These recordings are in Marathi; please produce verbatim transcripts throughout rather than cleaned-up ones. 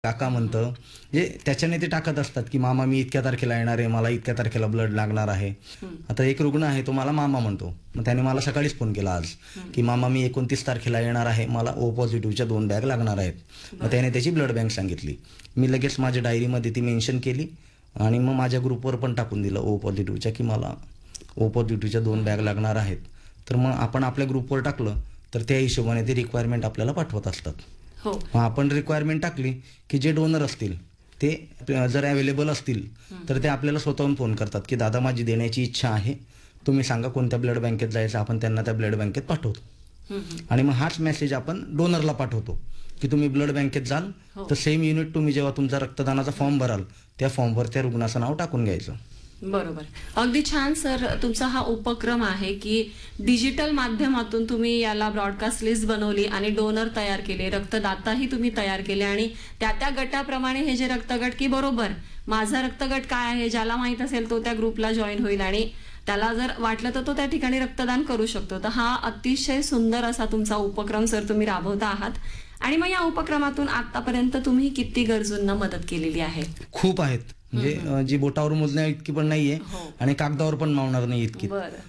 काका म्हणतं, म्हणजे त्याच्याने ते टाकत असतात की मामा मी इतक्या तारखेला येणार आहे, मला इतक्या तारखेला ब्लड लागणार आहे. आता एक रुग्ण आहे तो मला मामा म्हणतो, मग त्याने मला सकाळीच फोन केला आज की मामा मी एकोणतीस तारखेला येणार आहे, मला ओ पॉझिटिव्हच्या दोन बॅग लागणार आहेत. मग त्याने त्याची ब्लड बँक सांगितली. मी लगेच माझ्या डायरीमध्ये ती मेन्शन केली आणि मग माझ्या ग्रुपवर पण टाकून दिलं ओ पॉझिटिव्हच्या की मला ओ पॉझिटिव्हच्या दोन बॅग लागणार आहेत. तर मग आपण आपल्या ग्रुपवर टाकलं तर त्या हिशोबाने ते रिक्वायरमेंट आपल्याला पाठवत असतात. हो. मग आपण रिक्वायरमेंट टाकली की जे डोनर असतील ते जर अवेलेबल असतील तर ते आपल्याला स्वतःहून फोन करतात की दादा माझी देण्याची इच्छा आहे, तुम्ही सांगा कोणत्या ब्लड बँकेत जायचं, आपण त्यांना त्या ब्लड बँकेत पाठवतो. आणि मग हाच मेसेज आपण डोनरला पाठवतो की तुम्ही ब्लड बँकेत जाल तर सेम युनिट तुम्ही जेव्हा तुमचा रक्तदानाचा फॉर्म भराल त्या फॉर्मवर त्या रुग्णाचं नाव टाकून घ्यायचं. बरोबर, अगदी छान सर. तुमचा हा उपक्रम आहे की डिजिटल माध्यमातून तुम्ही याला ब्रॉडकास्ट लिस्ट बनवली आणि डोनर तयार केले, रक्तदाताही तुम्ही तयार केले आणि त्या त्या गटाप्रमाणे हे जे रक्तगट की बरोबर माझा रक्तगट काय आहे ज्याला माहित असेल तो त्या ग्रुपला जॉईन होईल आणि त्याला जर वाटलं तर तो त्या ठिकाणी रक्तदान करू शकतो. तर हा अतिशय सुंदर असा तुमचा उपक्रम सर तुम्ही राबवता आहात. आणि मग या उपक्रमातून आतापर्यंत तुम्ही किती गरजूंना मदत केलेली आहे? खूप आहेत, म्हणजे जी बोटावर मोजण्या इतकी पण नाहीये आणि कागदावर पण मावणार नाही इतकी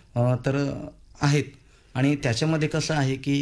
तर आहेत. आणि त्याच्यामध्ये कसं आहे की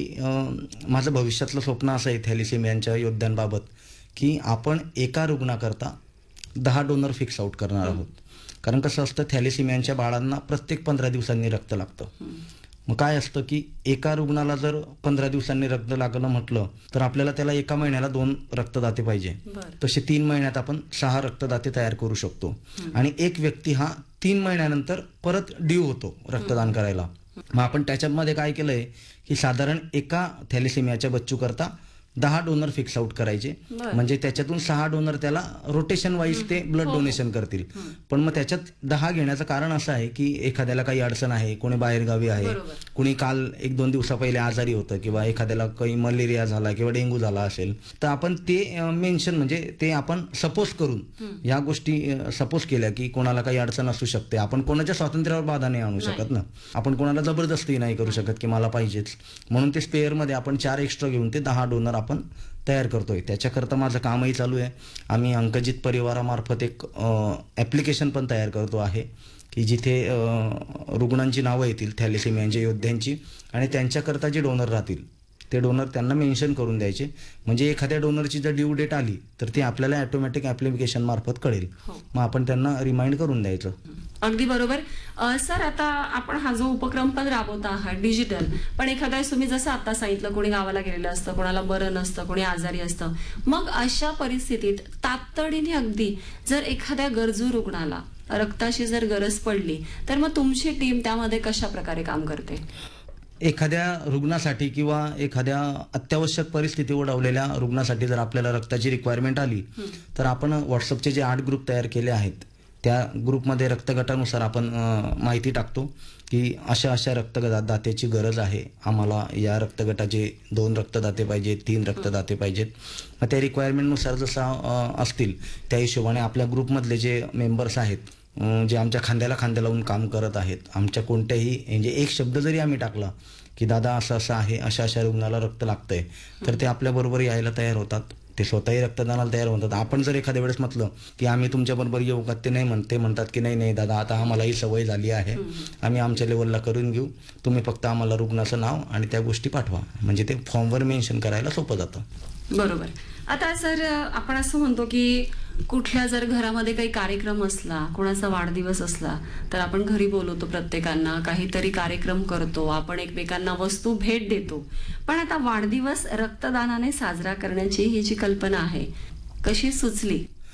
माझं भविष्यातलं स्वप्न असं आहे थॅलिसेमियाच्या योद्ध्यांबाबत की आपण एका रुग्णाकरता दहा डोनर फिक्स आउट करणार आहोत. कारण कसं असतं थॅलिसेमियाच्या बाळांना प्रत्येक पंधरा दिवसांनी रक्त लागतं. मग काय असतं की एका रुग्णाला जर पंधरा दिवसांनी रक्त लागलं म्हटलं तर आपल्याला त्याला एका महिन्याला दोन रक्तदाते पाहिजे, तसे तीन महिन्यात आपण सहा रक्तदाते तयार करू शकतो. आणि एक व्यक्ती हा तीन महिन्यानंतर परत ड्यू होतो रक्तदान करायला. मग आपण त्याच्यामध्ये काय केलंय की साधारण एका थॅलिसेमियाच्या बच्चू करता दहा डोनर फिक्स आउट करायचे, म्हणजे त्याच्यातून सहा डोनर त्याला रोटेशन वाईज ते ब्लड डोनेशन करतील. पण मग त्याच्यात दहा घेण्याचं कारण असं आहे की एखाद्याला काही अडचण आहे, कोणी बाहेरगावी आहे, कोणी काल एक दोन दिवसा पहिले आजारी होतं किंवा एखाद्याला काही मलेरिया झाला किंवा डेंग्यू झाला असेल तर आपण ते मेन्शन म्हणजे ते आपण सपोज करून ह्या गोष्टी सपोज केल्या की कोणाला काही अडचण असू शकते. आपण कोणाच्या स्वातंत्र्यावर बाधा नाही आणू शकत ना, आपण कोणाला जबरदस्ती नाही करू शकत की मला पाहिजेच. म्हणून ते स्पेअरमध्ये आपण चार एक्स्ट्रा घेऊन ते दहा डोनर आपण तयार करतोय. त्याच्याकरता माझं कामही चालू आहे. आम्ही अंकजित परिवारामार्फत एक ॲप्लिकेशन पण तयार करतो आहे की जिथे रुग्णांची नावं येतील थॅलिसेमियाच्या योद्ध्यांची आणि त्यांच्याकरता जे डोनर राहतील ते डोनर त्यांना मेन्शन करून द्यायचे, म्हणजे एखाद्या डोनरची जर ड्यू डेट आली तर ती आपल्याला ॲटोमॅटिक ॲप्लिकेशन मार्फत कळेल. मग आपण त्यांना रिमाइंड करून द्यायचं. अगदी बरोबर. सर आता आपण हा जो उपक्रम पण राबवता आहात डिजिटल, पण एखाद्या तुम्ही जसं आता सांगितलं कोणी गावाला गेलेलं असतं, कोणाला बरं नसतं, कोणी आजारी असतं, मग अशा परिस्थितीत तातडीने अगदी जर एखाद्या गरजू रुग्णाला रक्ताची जर गरज पडली तर मग तुमची टीम त्यामध्ये कशा प्रकारे काम करते? एखाद्या रुग्णासाठी किंवा एखाद्या अत्यावश्यक परिस्थिती ओढवलेल्या रुग्णासाठी जर आपल्याला रक्ताची रिक्वायरमेंट आली तर आपण व्हॉट्सअपचे जे आठ ग्रुप तयार केले आहेत त्या ग्रुपमध्ये रक्तगटानुसार आपण माहिती टाकतो की अशा अशा रक्तदात्याची गरज आहे, आम्हाला या रक्तगटाचे दोन रक्तदाते पाहिजेत, तीन रक्तदाते पाहिजेत. मग त्या रिक्वायरमेंटनुसार जसं असतील त्या हिशोबाने आपल्या ग्रुपमधले जे मेंबर्स आहेत जे आमच्या खांद्याला खांद्या लावून काम करत आहेत, आमच्या कोणत्याही म्हणजे एक शब्द जरी आम्ही टाकला की दादा असं असं आहे, अशा अशा रुग्णाला रक्त लागतंय तर ते आपल्याबरोबर यायला तयार होतात. ते स्वतःही रक्तदानाला तयार होतात. आपण जर एखाद्या वेळेस म्हटलं की आम्ही तुमच्याबरोबर येऊ का, ते नाही म्हणते म्हणतात की नाही नाही दादा आता आम्हाला ही सवय झाली आहे, आम्ही आमच्या लेवलला करून घेऊ, तुम्ही फक्त आम्हाला रुग्णाचं नाव आणि त्या गोष्टी पाठवा, म्हणजे ते फॉर्मवर मेन्शन करायला सोपं जातं. बरोबर. आता सर आपण असं म्हणतो की कुठल्या जर घरामध्ये काही कार्यक्रम असला, कोणाचा वाढदिवस असला तर आपण घरी बोलवतो प्रत्येकांना, काहीतरी कार्यक्रम करतो, आपण एकमेकांना वस्तू भेट देतो. पण आता वाढदिवस रक्तदानाने साजरा करण्याची ही जी कल्पना आहे कशी सुचली?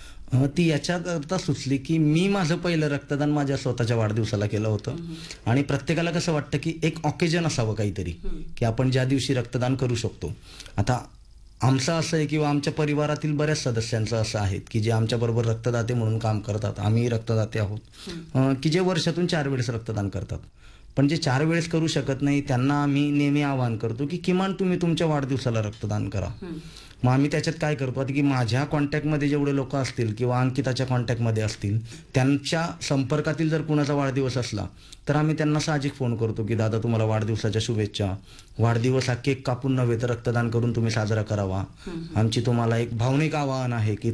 ती याच्याकरता सुचली की मी माझं पहिलं रक्तदान माझ्या स्वतःच्या वाढदिवसाला केलं होतं आणि प्रत्येकाला कसं वाटतं की एक ऑकेजन असावं काहीतरी की आपण ज्या दिवशी रक्तदान करू शकतो. आता आमचं असं आहे किंवा आमच्या परिवारातील बऱ्याच सदस्यांचं असं आहे की जे आमच्याबरोबर रक्तदाते म्हणून काम करतात, आम्ही रक्तदाते आहोत की जे वर्षातून चार वेळेस रक्तदान करतात. पण जे चार वेळेस करू शकत नाही त्यांना आम्ही नेहमी आवाहन करतो की किमान तुम्ही तुमच्या वाढदिवसाला रक्तदान करा. मग आम्ही त्याच्यात काय करतो की माझ्या कॉन्टॅक्टमध्ये जेवढे लोक असतील किंवा अंकिताच्या कॉन्टॅक्टमध्ये असतील त्यांच्या संपर्कातील जर कुणाचा वाढदिवस असला तर आम्ही त्यांना साहजिक फोन करतो की दादा तुम्हाला वाढदिवसाच्या शुभेच्छा, वाढदिवस हा केक कापून नव्हे तर रक्तदान करून तुम्ही साजरा करावा. आमची तुम्हाला एक भावनिक आवाहन आहे की